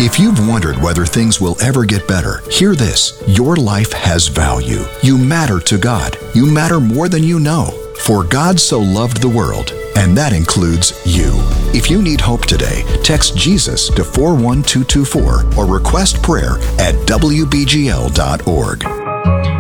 If you've wondered whether things will ever get better, hear this. Your life has value. You matter to God. You matter more than you know. For God so loved the world, and that includes you. If you need hope today, text Jesus to 41224 or request prayer at wbgl.org.